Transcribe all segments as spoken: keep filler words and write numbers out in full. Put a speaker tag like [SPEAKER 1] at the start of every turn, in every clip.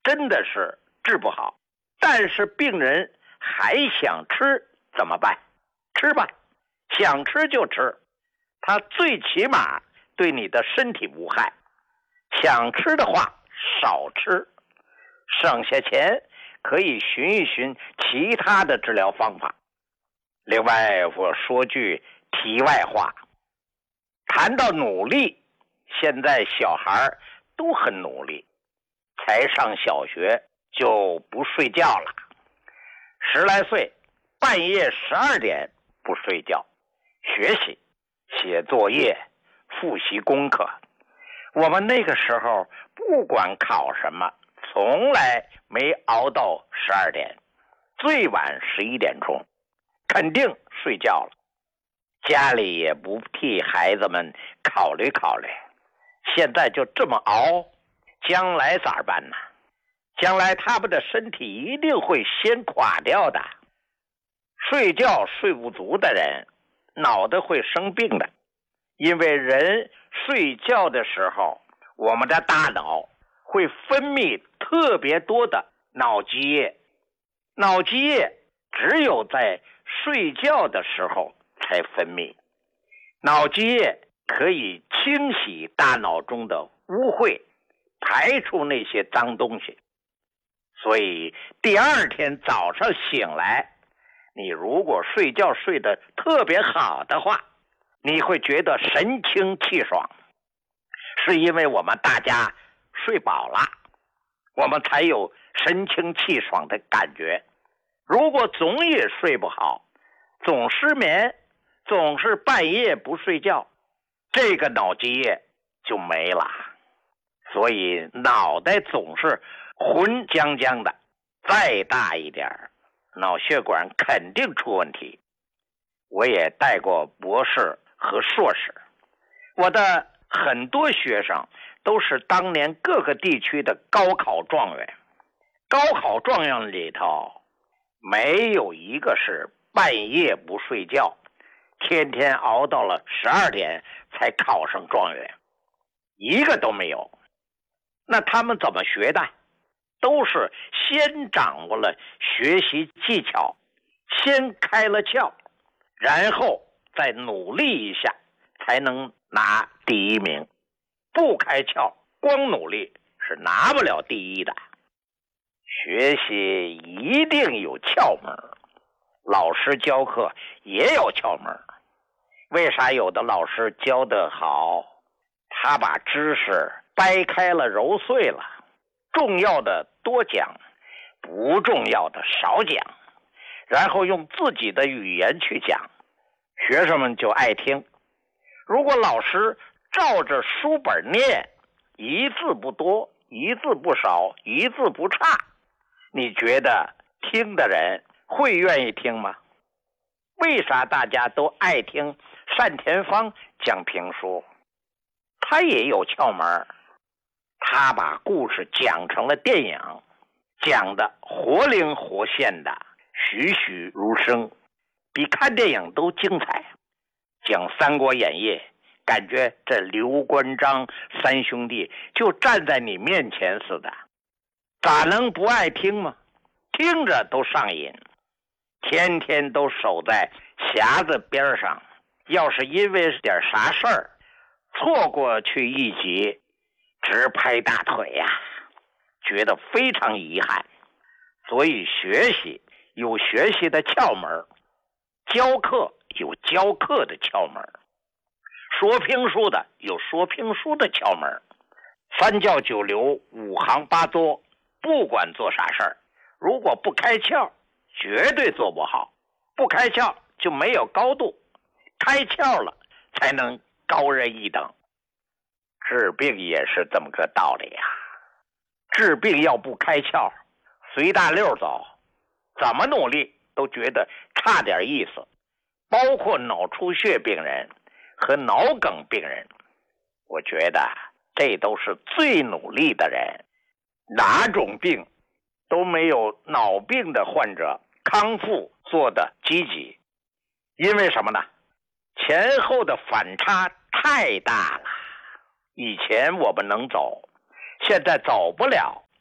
[SPEAKER 1] 真的是治不好，但是病人还想吃怎么办？吃吧，想吃就吃，它最起码对你的身体无害。想吃的话少吃，省下钱可以寻一寻其他的治疗方法。另外我说句题外话，谈到努力，现在小孩都很努力，才上小学就不睡觉了，十来岁半夜十二点不睡觉，学习写作业复习功课。我们那个时候不管考什么，从来没熬到十二点，最晚十一点钟肯定睡觉了。家里也不替孩子们考虑考虑，现在就这么熬，将来咋办呢？将来他们的身体一定会先垮掉的。睡觉睡不足的人脑袋会生病的，因为人睡觉的时候，我们的大脑会分泌特别多的脑积液，脑积液只有在睡觉的时候才分泌。脑积液可以清洗大脑中的污秽，排出那些脏东西。所以第二天早上醒来，你如果睡觉睡得特别好的话，你会觉得神清气爽，是因为我们大家睡饱了，我们才有神清气爽的感觉。如果总也睡不好，总失眠，总是半夜不睡觉，这个脑积液就没了。所以脑袋总是浑浆浆的，再大一点脑血管肯定出问题。我也带过博士和硕士，我的很多学生都是当年各个地区的高考状元。高考状元里头没有一个是半夜不睡觉，天天熬到了十二点才考上状元，一个都没有。那他们怎么学的？都是先掌握了学习技巧，先开了窍，然后再努力一下才能拿第一名。不开窍光努力是拿不了第一的。学习一定有窍门，老师教课也有窍门。为啥有的老师教得好？他把知识掰开了揉碎了，重要的多讲，不重要的少讲，然后用自己的语言去讲，学生们就爱听。如果老师照着书本念，一字不多，一字不少，一字不差，你觉得听的人会愿意听吗？为啥大家都爱听单田芳讲评书？他也有窍门，他把故事讲成了电影，讲的活灵活现的，栩栩如生，比看电影都精彩。讲三国演义，感觉这刘关张三兄弟就站在你面前似的，咋能不爱听吗？听着都上瘾，天天都守在匣子边上，要是因为点啥事儿错过去一集，直拍大腿呀、啊，觉得非常遗憾。所以学习有学习的窍门，教课有教课的窍门，说评书的有说评书的窍门。三教九流五行八作，不管做啥事儿，如果不开窍，绝对做不好。不开窍就没有高度，开窍了才能高人一等。治病也是这么个道理呀、啊。治病要不开窍，随大溜走，怎么努力都觉得差点意思。包括脑出血病人和脑梗病人，我觉得这都是最努力的人，哪种病都没有脑病的患者康复做的积极。因为什么呢？前后的反差太大了。以前我们能走，现在走不了，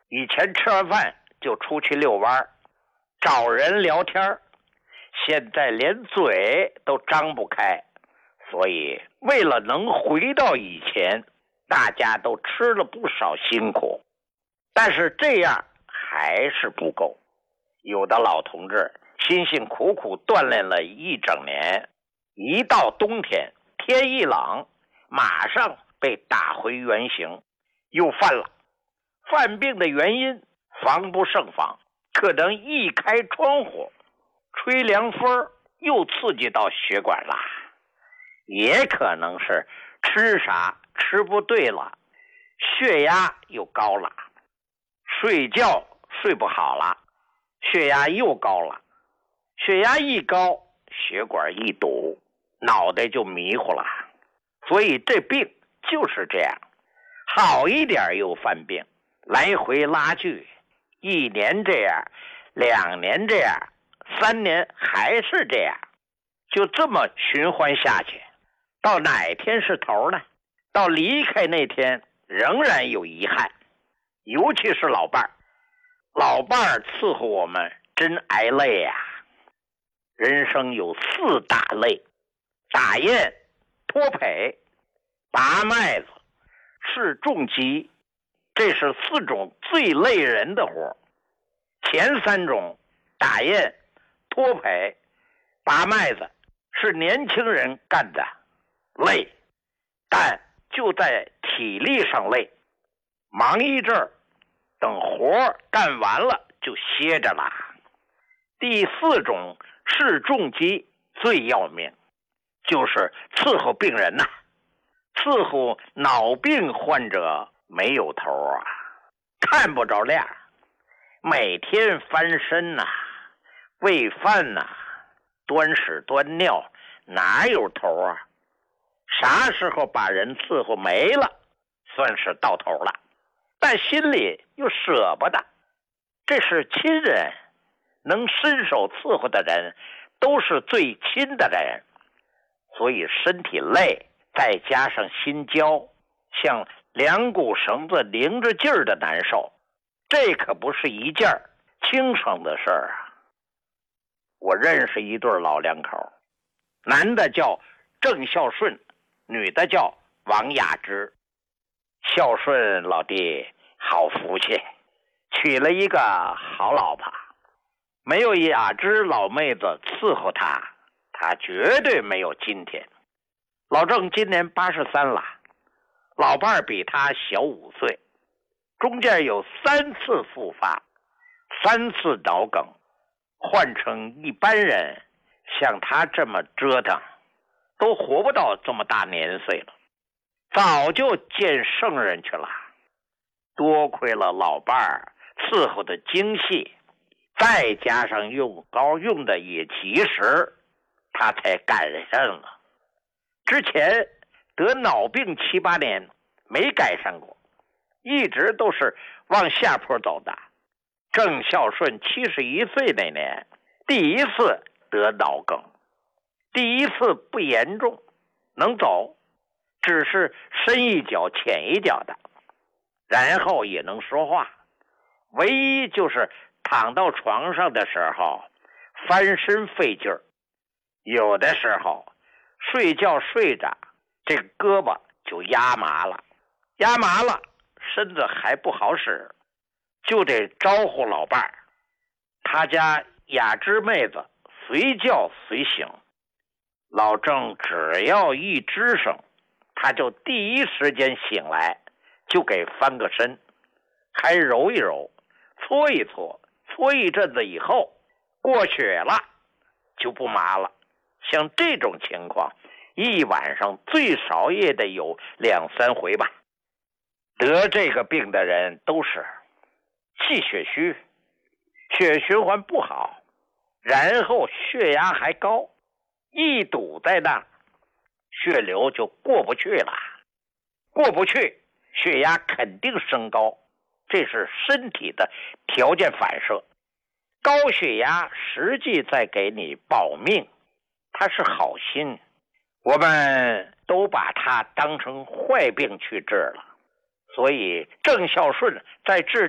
[SPEAKER 1] 以前吃完饭就出去遛弯，找人聊天，现在连嘴都张不开。所以为了能回到以前，大家都吃了不少辛苦，但是这样还是不够。有的老同志辛辛苦苦锻炼了一整年，一到冬天天一冷，马上被打回原形，又犯了。犯病的原因防不胜防，可能一开窗户吹凉风又刺激到血管了，也可能是吃啥吃不对了，血压又高了，睡觉睡不好了，血压又高了，血压一高，血管一堵，脑袋就迷糊了。所以这病就是这样，好一点又犯病，来回拉锯，一年这样，两年这样，三年还是这样，就这么循环下去，到哪天是头呢？到离开那天仍然有遗憾。尤其是老伴儿，老伴儿伺候我们真挨累呀、啊。人生有四大累：打雁、脱圯、拔麦子、试重机，这是四种最累人的活。前三种打雁、脱圯、拔麦子是年轻人干的，累，但就在体力上累，忙一阵儿，等活干完了就歇着了。第四种是重机最要命，就是伺候病人呐、啊，伺候脑病患者没有头啊，看不着亮，每天翻身呐、啊，喂饭呐、啊，端屎端尿，哪有头啊？啥时候把人伺候没了，算是到头了，但心里又舍不得。这是亲人，能伸手伺候的人都是最亲的人，所以身体累，再加上心焦，像两股绳子拧着劲儿的难受，这可不是一件轻省的事儿啊。我认识一对老两口，男的叫郑孝顺，女的叫王雅芝。孝顺老弟好福气，娶了一个好老婆，没有雅芝老妹子伺候他，他绝对没有今天。老郑今年八十三了，老伴儿比他小五岁，中间有三次复发，三次脑梗，换成一般人像他这么折腾，都活不到这么大年岁了，早就见圣人去了。多亏了老伴儿伺候的精细，再加上用膏用的也及时，他才改善了。之前得脑病七八年没改善过，一直都是往下坡走的。郑孝顺七十一岁那年第一次得脑梗，第一次不严重，能走，只是深一脚浅一脚的，然后也能说话，唯一就是躺到床上的时候翻身费劲儿，有的时候睡觉睡着这个胳膊就压麻了，压麻了身子还不好使，就得招呼老伴儿。他家雅芝妹子随叫随醒，老郑只要一吱声，他就第一时间醒来，就给翻个身，还揉一揉，搓一搓，搓一阵子以后过血了就不麻了。像这种情况一晚上最少也得有两三回吧。得这个病的人都是气血虚，血循环不好，然后血压还高，一堵在那，血流就过不去了，过不去，血压肯定升高，这是身体的条件反射。高血压实际在给你保命，它是好心，我们都把它当成坏病去治了。所以郑孝顺在治